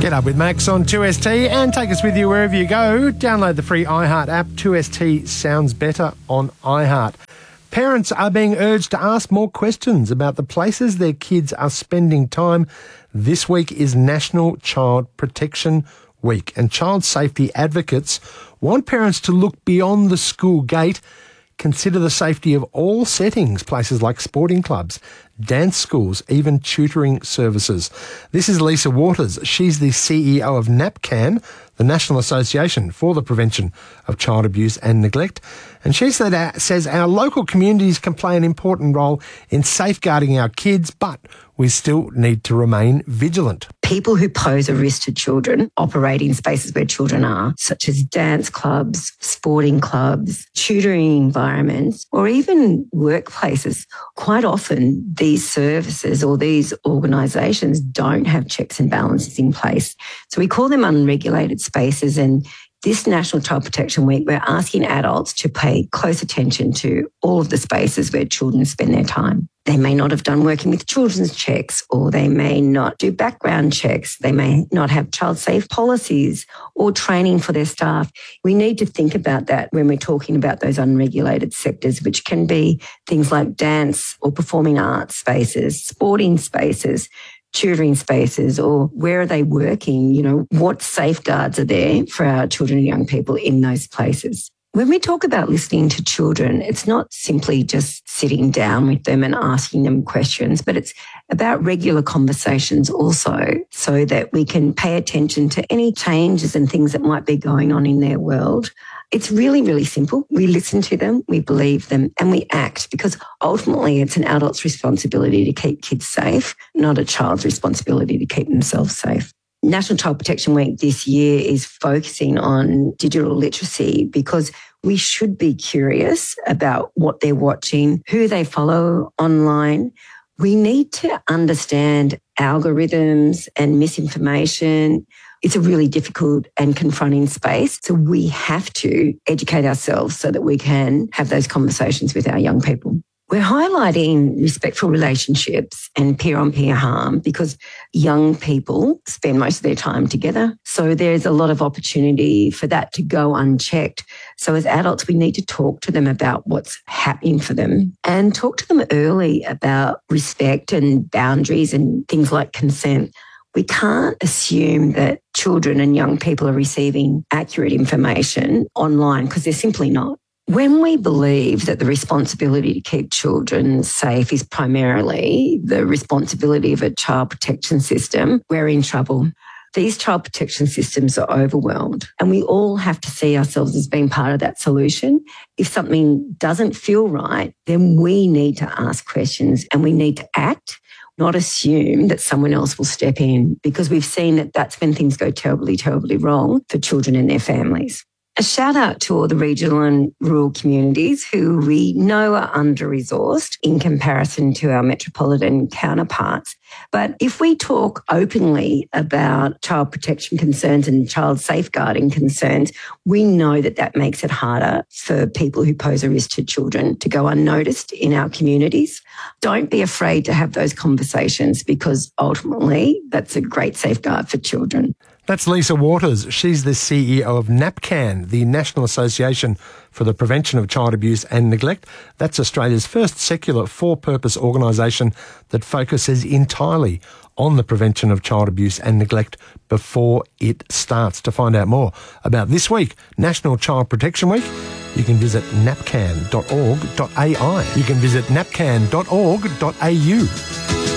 Get up with Max on 2ST and take us with you wherever you go. Download the free iHeart app. 2ST sounds better on iHeart. Parents are being urged to ask more questions about the places their kids are spending time. This week is National Child Protection Week, and child safety advocates want parents to look beyond the school gate, consider the safety of all settings, places like sporting clubs, dance schools, even tutoring services. This is Lisa Waters. She's the CEO of NAPCAN, the National Association for the Prevention of Child Abuse and Neglect. And she says our local communities can play an important role in safeguarding our kids, but we still need to remain vigilant. People who pose a risk to children operate in spaces where children are, such as dance clubs, sporting clubs, tutoring environments, or even workplaces. Quite often, these services or these organisations don't have checks and balances in place. So we call them unregulated spaces, and this National Child Protection Week, we're asking adults to pay close attention to all of the spaces where children spend their time. They may not have done working with children's checks, or they may not do background checks. They may not have child safe policies or training for their staff. We need to think about that when we're talking about those unregulated sectors, which can be things like dance or performing arts spaces, sporting spaces, tutoring spaces, or where are they working? You know, what safeguards are there for our children and young people in those places? When we talk about listening to children, it's not simply just sitting down with them and asking them questions, but it's about regular conversations also, so that we can pay attention to any changes and things that might be going on in their world. It's really, really simple. We listen to them, we believe them, and we act, because ultimately it's an adult's responsibility to keep kids safe, not a child's responsibility to keep themselves safe. National Child Protection Week this year is focusing on digital literacy, because we should be curious about what they're watching, who they follow online. We need to understand algorithms and misinformation. It's a really difficult and confronting space. So we have to educate ourselves so that we can have those conversations with our young people. We're highlighting respectful relationships and peer-on-peer harm, because young people spend most of their time together. So there's a lot of opportunity for that to go unchecked. So as adults, we need to talk to them about what's happening for them, and talk to them early about respect and boundaries and things like consent. We can't assume that children and young people are receiving accurate information online, because they're simply not. When we believe that the responsibility to keep children safe is primarily the responsibility of a child protection system, we're in trouble. These child protection systems are overwhelmed, and we all have to see ourselves as being part of that solution. If something doesn't feel right, then we need to ask questions and we need to act, not assume that someone else will step in, because we've seen that that's when things go terribly, terribly wrong for children and their families. A shout out to all the regional and rural communities who we know are under-resourced in comparison to our metropolitan counterparts. But if we talk openly about child protection concerns and child safeguarding concerns, we know that that makes it harder for people who pose a risk to children to go unnoticed in our communities. Don't be afraid to have those conversations, because ultimately that's a great safeguard for children. That's Lisa Waters. She's the CEO of NAPCAN, the National Association for the Prevention of Child Abuse and Neglect. That's Australia's first secular for-purpose organisation that focuses entirely on the prevention of child abuse and neglect before it starts. To find out more about this week, National Child Protection Week, you can visit napcan.org.ai. You can visit napcan.org.au.